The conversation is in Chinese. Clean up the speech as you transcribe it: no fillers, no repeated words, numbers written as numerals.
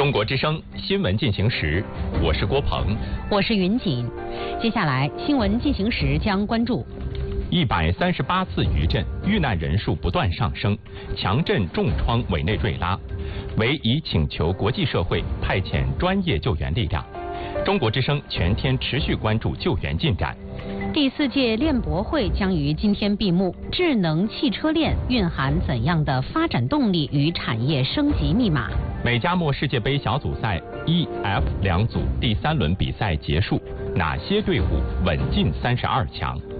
中国之声新闻进行时，我是郭鹏， 我是云锦。接下来新闻进行时将关注 138次余震，遇难人数不断上升，强震重创委内瑞拉，为已请求国际社会派遣专业救援力量。中国之声全天持续关注救援进展。 第4届链博会将于今天闭幕，智能汽车链蕴含怎样的发展动力与产业升级密码？ 美加墨世界杯小组赛 E、F 两组第3轮比赛结束，哪些队伍稳进32强？